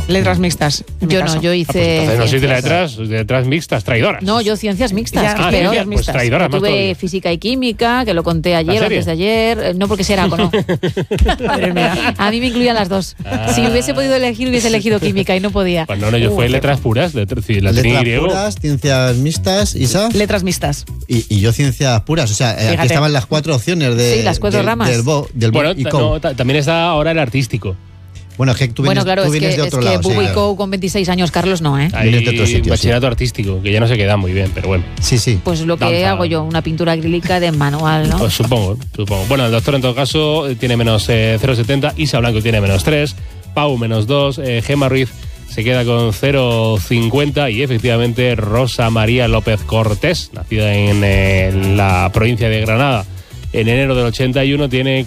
letras mixtas. Yo no, yo hice. Entonces no sois de letras mixtas, traidoras. No, yo ciencias mixtas, que es ciencias, peor. pues traidoras más Tuve todavía. física y química, que lo conté ayer o serio? antes de ayer. No porque sea no. Madre mía. A mí me incluían las dos. Si hubiese podido elegir, hubiese elegido química y no podía. Pues no, yo fui letras puras, latín y Letras griego. puras, ciencias mixtas, Isa. Letras mixtas. Y yo ciencias puras. O sea, Fíjate. aquí estaban las 4 opciones de. Sí, las 4 ramas. Del Bueno, y co. también está ahora el artístico. Bueno, es que tú vienes, Claro, tú es vienes que, de otro es que lado. Bubu y claro. Co con 26 años, Carlos, no, ¿eh? Hay Vienes de otro sitio, bachillerato artístico, que ya no se queda muy bien, pero bueno. Sí. Pues lo que Danza. hago yo, una pintura acrílica de manual, ¿no? Pues supongo. Bueno, el doctor en todo caso tiene menos 0,70, Isa Blanco tiene menos 3, Pau menos 2, Gemma Ruiz se queda con 0,50 y efectivamente Rosa María López Cortés, nacida en la provincia de Granada en enero del 81, tiene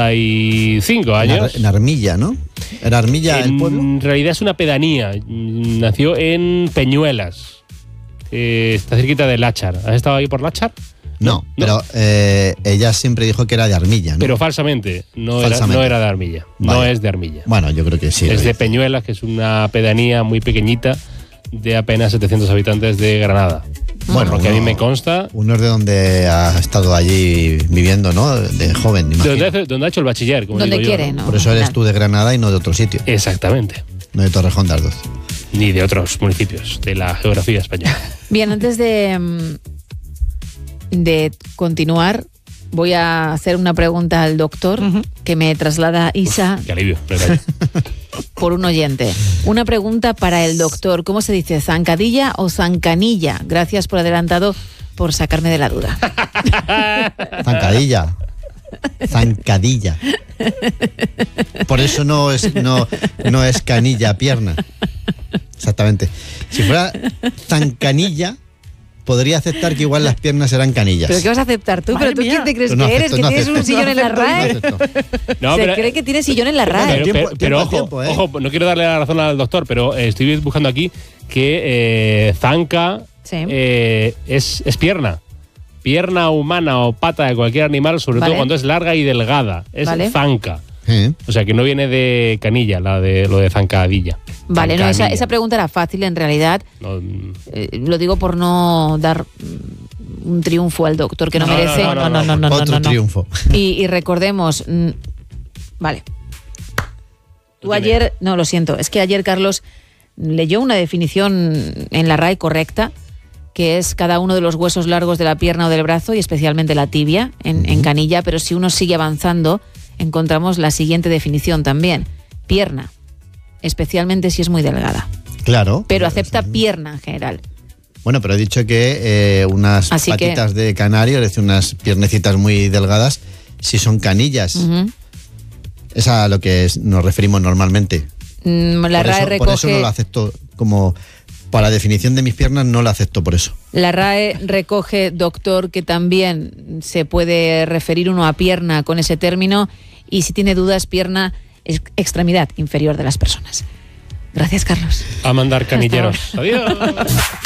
45 años. En Armilla, ¿no? ¿Era Armilla el pueblo? En realidad es una pedanía. Nació en Peñuelas. Está cerquita de Láchar. ¿Has estado ahí por Láchar? No, pero ella siempre dijo que era de Armilla, ¿no? Pero falsamente. No Falsamente. era de Armilla. Vale. No es de Armilla. Bueno, yo creo que sí. Es de Peñuelas, que es una pedanía muy pequeñita de apenas 700 habitantes de Granada. Bueno, Porque a mí me consta. Uno es de donde ha estado allí viviendo, ¿no? De joven, imagino. Donde ha hecho el bachiller, como Donde digo yo, quiere, ¿no? ¿no? Por eso eres tú de Granada y no de otro sitio. Exactamente. No de Torrejón de Ardoz. Ni de otros municipios de la geografía española. Bien, antes de continuar, voy a hacer una pregunta al doctor que me traslada Isa Qué alivio. me parece. por un oyente. Una pregunta para el doctor. ¿Cómo se dice? ¿Zancadilla o zancanilla? Gracias por adelantado por sacarme de la duda. Zancadilla. Zancadilla. Por eso no es canilla, pierna. Exactamente. Si fuera zancanilla, podría aceptar que igual las piernas eran canillas. ¿Pero qué vas a aceptar tú? Madre ¿Pero tú mía. quién te crees No que eres? acepto, ¿Que no tienes un acepto. sillón en la No RAE? acepto. No, Se pero- cree que tiene sillón en la RAE. Pero Tiempo, ojo, ojo, no quiero darle la razón al doctor, pero estoy buscando aquí que zanca Sí. es pierna. Pierna humana o pata de cualquier animal, sobre Vale. todo cuando es larga y delgada. Es Vale. zanca. ¿Eh? O sea que no viene de canilla, lo de zancadilla. Vale, no, Zancanilla. esa pregunta era fácil en realidad. No, Lo digo por no dar un triunfo al doctor que no, No, merece. no. Otro triunfo. Y recordemos, vale. Tú ayer, no, lo siento, es que ayer Carlos leyó una definición en la RAE correcta, que es cada uno de los huesos largos de la pierna o del brazo y especialmente la tibia en canilla, pero si uno sigue avanzando encontramos la siguiente definición también. Pierna, especialmente si es muy delgada, Claro. pero acepta pierna en general. Bueno, pero he dicho que unas Así que- patitas de canario, es decir, unas piernecitas muy delgadas, si son canillas. Ujú. Es a lo que nos referimos normalmente. La RAE Por eso recoge... no lo acepto como... Para definición de mis piernas no lo acepto por eso. La RAE recoge, doctor, que también se puede referir uno a pierna con ese término y si tiene dudas, pierna es extremidad inferior de las personas. Gracias, Carlos. a mandar canilleros. Adiós.